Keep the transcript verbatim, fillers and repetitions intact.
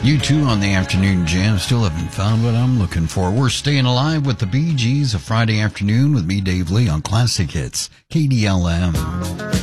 You too on the afternoon jam. Still haven't found what I'm looking for. We're staying alive with the Bee Gees, a Friday afternoon with me, Dave Lee, on Classic Hits, K D L M.